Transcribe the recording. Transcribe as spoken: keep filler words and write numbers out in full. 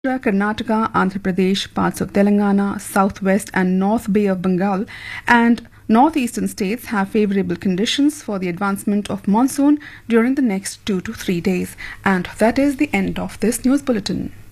Karnataka, Andhra Pradesh, parts of Telangana, southwest and north Bay of Bengal, and northeastern states have favorable conditions for the advancement of monsoon during the next two to three days. And that is the end of this news bulletin.